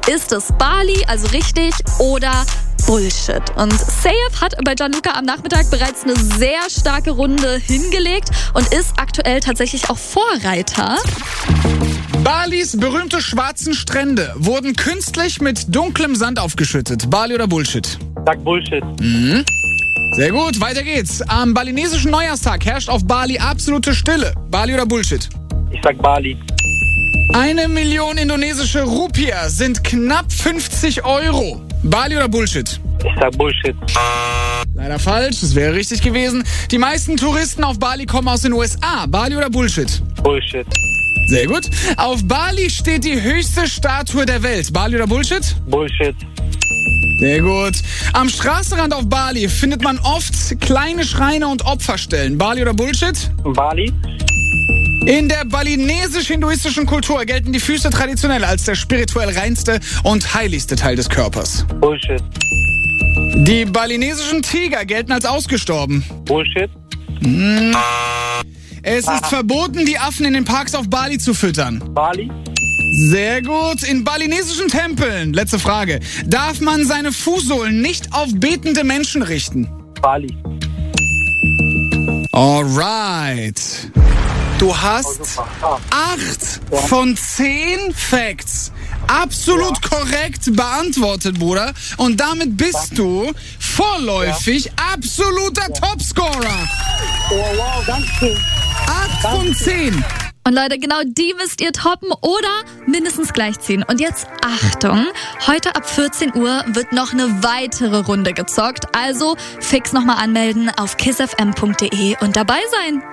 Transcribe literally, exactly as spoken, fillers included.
Ist es Bali, also richtig, oder Bullshit? Und Sayef hat bei Gianluca am Nachmittag bereits eine sehr starke Runde hingelegt und ist aktuell tatsächlich auch Vorreiter. Balis berühmte schwarzen Strände wurden künstlich mit dunklem Sand aufgeschüttet. Bali oder Bullshit? Sag Bullshit. Mhm. Sehr gut, weiter geht's. Am balinesischen Neujahrstag herrscht auf Bali absolute Stille. Bali oder Bullshit? Ich sag Bali. Eine Million indonesische Rupiah sind knapp fünfzig Euro. Bali oder Bullshit? Ich sag Bullshit. Leider falsch, das wäre richtig gewesen. Die meisten Touristen auf Bali kommen aus den U S A. Bali oder Bullshit? Bullshit. Sehr gut. Auf Bali steht die höchste Statue der Welt. Bali oder Bullshit? Bullshit. Sehr gut. Am Straßenrand auf Bali findet man oft kleine Schreine und Opferstellen. Bali oder Bullshit? Bali. In der balinesisch-hinduistischen Kultur gelten die Füße traditionell als der spirituell reinste und heiligste Teil des Körpers. Bullshit. Die balinesischen Tiger gelten als ausgestorben. Bullshit. Hm. Es ist verboten, die Affen in den Parks auf Bali zu füttern. Bali. Sehr gut. In balinesischen Tempeln, letzte Frage, darf man seine Fußsohlen nicht auf betende Menschen richten? Bali. Alright. Du hast acht von zehn Facts absolut ja. korrekt beantwortet, Bruder. Und damit bist du vorläufig ja. absoluter ja. Topscorer. Oh, wow, danke. acht von zehn. Und Leute, genau die müsst ihr toppen oder mindestens gleichziehen. Und jetzt Achtung, heute ab vierzehn Uhr wird noch eine weitere Runde gezockt. Also fix nochmal anmelden auf kiss f m punkt d e und dabei sein.